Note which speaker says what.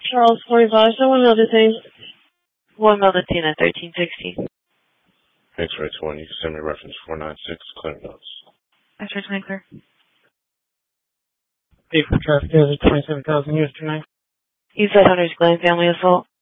Speaker 1: Charles 45, someone male detained.
Speaker 2: One male detained at 1360.
Speaker 3: X-ray 20, send me reference 496, clear notes.
Speaker 2: X-ray 20 clear.
Speaker 1: Pay for traffic, 27,000 years tonight.
Speaker 2: Eastside Hunters Glen family assault.